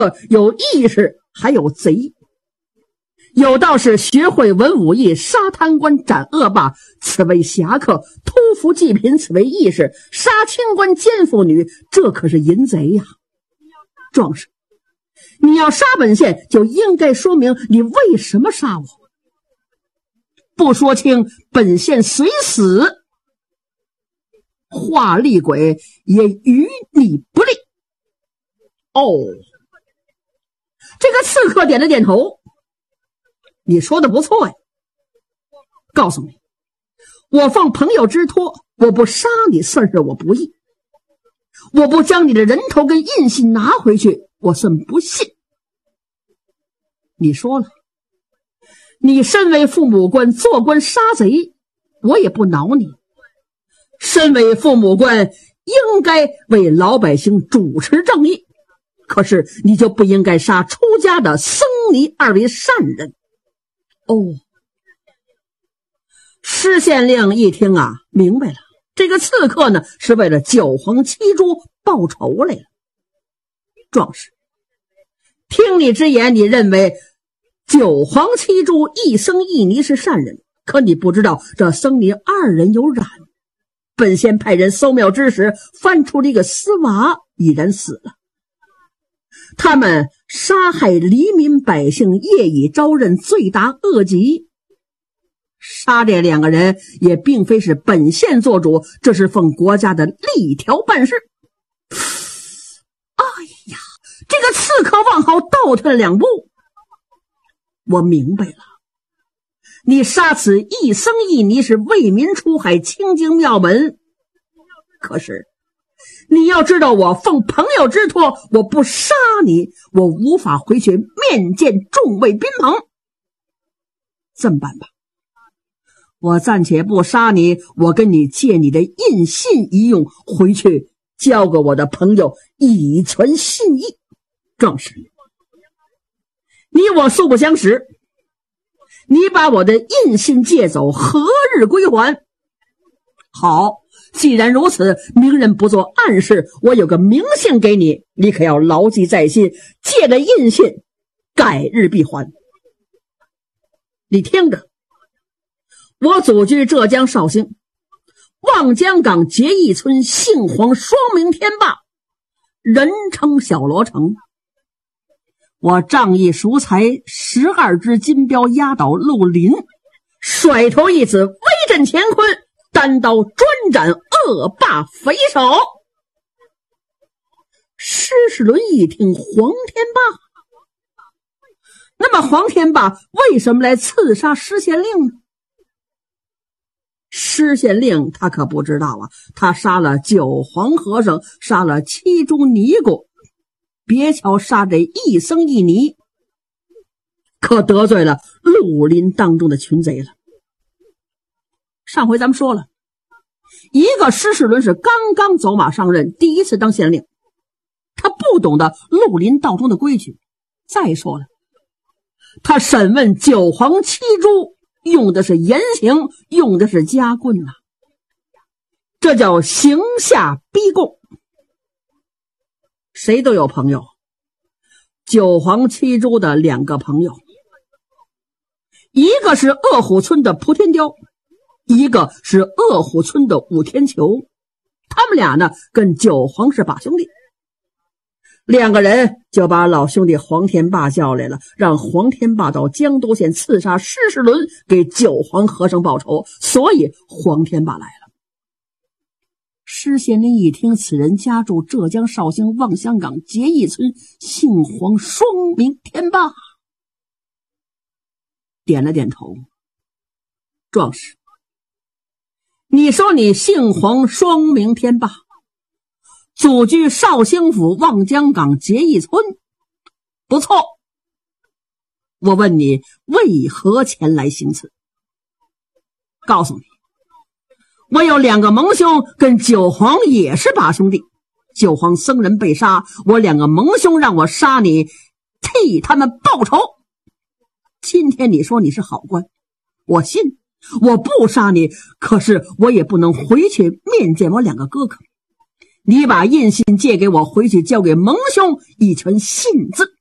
有义士，还有贼。有道是学会文武艺，杀贪官斩恶霸，此为侠客；突伏济贫，此为义士；杀清官奸妇女，这可是淫贼呀！壮士，你要杀本县，就应该说明你为什么杀我。不说清，本县虽死，画厉鬼也与你不利。哦，这个刺客点了点头。你说的不错呀，告诉你，我奉朋友之托，我不杀你算是我不义，我不将你的人头跟印信拿回去，我算不信。你说了，你身为父母官，做官杀贼，我也不恼你。身为父母官，应该为老百姓主持正义，可是你就不应该杀出家的僧尼二位善人。哦，施县令一听啊，明白了，这个刺客呢是为了九黄七珠报仇来了。壮士，听你之言，你认为九黄七珠一僧一尼是善人，可你不知道这僧尼二人有染。本县派人搜庙之时，翻出了一个丝娃，已然死了。他们杀害黎民百姓，业已招认，罪大恶极。杀这两个人也并非是本县做主，这是奉国家的例条办事。哎呀，这个刺客往后倒退了2步。我明白了，你杀此一僧一尼是为民出海，清净庙门。可是你要知道，我奉朋友之托，我不杀你，我无法回去面见众位宾朋。这么办吧，我暂且不杀你，我跟你借你的印信一用，回去交给我的朋友，以存信义。壮士，你我素不相识，你把我的印信借走，何日归还？好，既然如此，明人不做暗事，我有个明信给你，你可要牢记在心，借了印信，改日必还。你听着，我祖居浙江绍兴望江港结义村，姓黄，双名天霸，人称小罗成。我仗义赎财，12只金镖压倒陆林，甩头一子威震乾坤，单刀专斩恶霸匪首。施世伦一听，黄天霸，那么黄天霸为什么来刺杀施县令呢？施县令他可不知道啊，他杀了9黄和尚，杀了7株尼姑，别瞧杀这一僧一尼，可得罪了绿林当中的群贼了。上回咱们说了，一个施世伦是刚刚走马上任，第一次当县令，他不懂得绿林道中的规矩。再说了，他审问9黄7株用的是严刑，用的是夹棍呐，这叫刑下逼供。谁都有朋友，9黄7株的2个朋友，一个是鄂虎村的蒲天雕，一个是鄂虎村的武天球，他们俩呢跟9黄是把兄弟。2个人就把老兄弟黄天霸叫来了，让黄天霸到江都县刺杀施世伦，给9黄和尚报仇，所以黄天霸来了。施县令一听，此人家住浙江绍兴望香港结义村，姓黄，双名天霸，点了点头。壮士，你说你姓黄，双名天霸，祖居绍兴府望江港结义村，不错。我问你为何前来行刺？告诉你，我有2个盟兄，跟9黄也是把兄弟。9黄僧人被杀，我2个盟兄让我杀你，替他们报仇。今天你说你是好官，我信，我不杀你，可是我也不能回去面见我2个哥哥。 你把印信借给我，回去交给蒙兄一拳信字。